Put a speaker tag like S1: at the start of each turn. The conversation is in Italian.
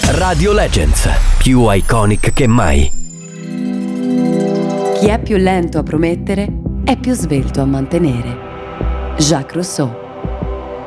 S1: Radio Legends, più iconic che mai.
S2: Chi è più lento a promettere è più svelto a mantenere. Jacques Rousseau.